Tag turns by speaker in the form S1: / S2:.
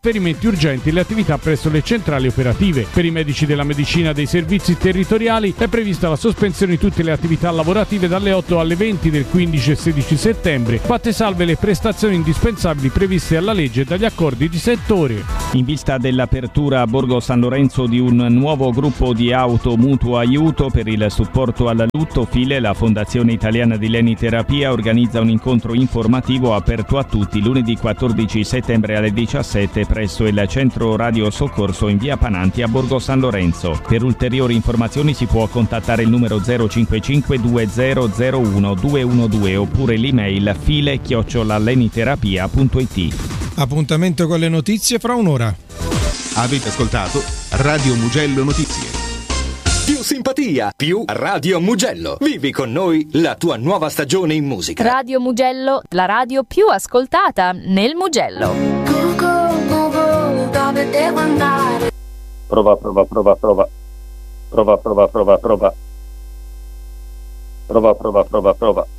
S1: trasferimenti urgenti e le attività presso le centrali operative. Per i medici della medicina dei servizi territoriali è prevista la sospensione di tutte le attività lavorative dalle 8 alle 20 del 15 e 16 settembre, fatte salve le prestazioni indispensabili previste alla legge e dagli accordi di settore.
S2: In vista dell'apertura a Borgo San Lorenzo di un nuovo gruppo di auto mutuo aiuto per il supporto al lutto, FILE, la Fondazione Italiana di Leniterapia organizza un incontro informativo aperto a tutti lunedì 14 settembre alle 17 presso il Centro Radio Soccorso in via Pananti a Borgo San Lorenzo. Per ulteriori informazioni si può contattare il numero 055 2001 212 oppure l'email file@leniterapia.it.
S3: Appuntamento con le notizie fra un'ora.
S4: Avete ascoltato Radio Mugello Notizie.
S5: Più simpatia, più Radio Mugello. Vivi con noi la tua nuova stagione in musica.
S6: Radio Mugello, la radio più ascoltata nel Mugello.
S7: Dove devo andare?
S8: Prova. Prova.